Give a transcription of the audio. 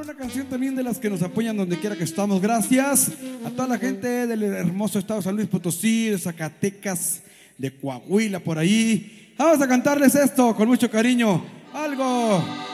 una canción también de las que nos apoyan donde quiera que estamos. Gracias a toda la gente del hermoso estado de San Luis Potosí, de Zacatecas, de Coahuila, por ahí. Vamos a cantarles esto con mucho cariño. Algo